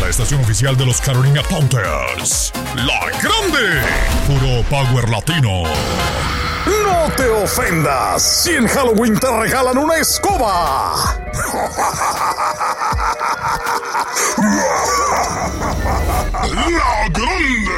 la estación oficial de los Carolina Panthers. La Grande. Puro Power Latino. No te ofendas si en Halloween te regalan una escoba. La Grande.